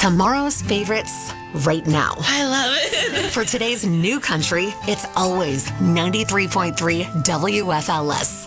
Tomorrow's favorites right now. I love it. For today's new country, it's always 93.3 WFLS.